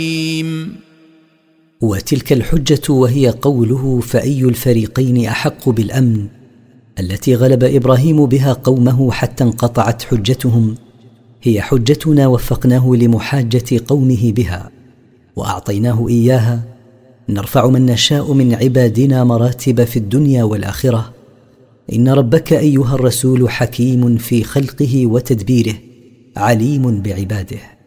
وتلك الحجة وهي قوله: فأي الفريقين أحق بالأمن، التي غلب إبراهيم بها قومه حتى انقطعت حجتهم، هي حجتنا وفقناه لمحاجة قومه بها وأعطيناه إياها، نرفع من نشاء من عبادنا مراتب في الدنيا والآخرة. إن ربك أيها الرسول حكيم في خلقه وتدبيره، عليم بعباده.